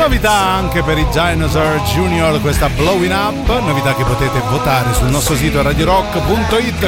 Novità anche per i Dinosaur Junior, questa Blowing Up, novità che potete votare sul nostro sito radiorock.it.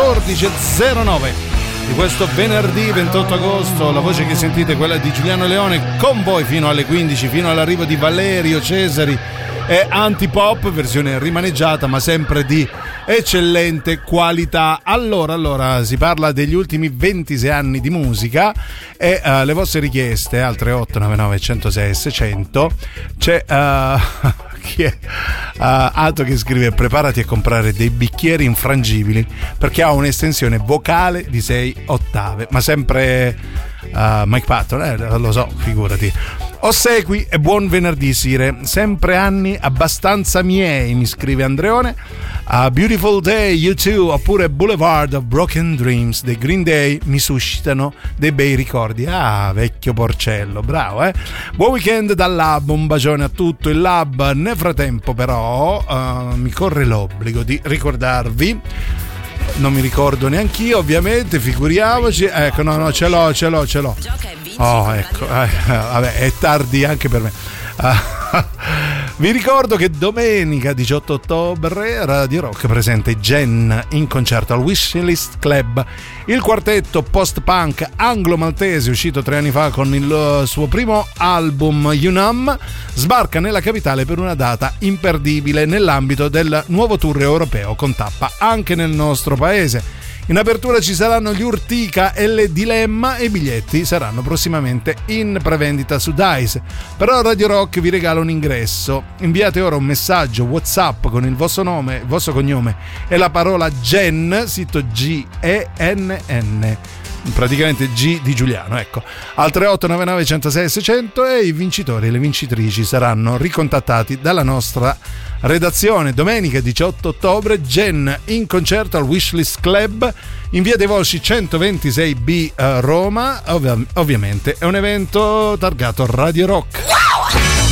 14.09 di questo venerdì 28 agosto. La voce che sentite è quella di Giuliano Leone, con voi fino alle 15, fino all'arrivo di Valerio Cesari e Antipop, versione rimaneggiata ma sempre di eccellente qualità. Allora si parla degli ultimi 26 anni di musica e le vostre richieste al 3899 106 600. C'è chi è Ato che scrive: preparati a comprare dei bicchieri infrangibili perché ha un'estensione vocale di 6 ottave, ma sempre Mike Patton, lo so, figurati. Ossequi e buon venerdì Sire, sempre anni abbastanza miei, mi scrive Andreone. Beautiful Day, You Too, oppure Boulevard of Broken Dreams dei Green Day mi suscitano dei bei ricordi. Vecchio porcello, bravo, Buon weekend dal Lab, un bacione a tutto il Lab. Nel frattempo però mi corre l'obbligo di ricordarvi, non mi ricordo neanch'io ovviamente, figuriamoci, ecco, no, ce l'ho. Oh, ecco, vabbè, è tardi anche per me. Vi ricordo che domenica 18 ottobre Radio Rock presenta i Gen in concerto al Wishlist Club. Il quartetto post-punk anglo-maltese, uscito 3 anni fa con il suo primo album Unum, sbarca nella capitale per una data imperdibile nell'ambito del nuovo tour europeo con tappa anche nel nostro paese. In apertura ci saranno gli Urtica e le Dilemma e i biglietti saranno prossimamente in prevendita su Dice. Però Radio Rock vi regala un ingresso. Inviate ora un messaggio WhatsApp con il vostro nome, il vostro cognome e la parola Gen, scritto Genn, praticamente G di Giuliano, ecco, al 3899 106 600, e i vincitori e le vincitrici saranno ricontattati dalla nostra redazione. Domenica 18 ottobre Gen in concerto al Wishlist Club in via dei Volsci 126B Roma. Ovviamente è un evento targato Radio Rock.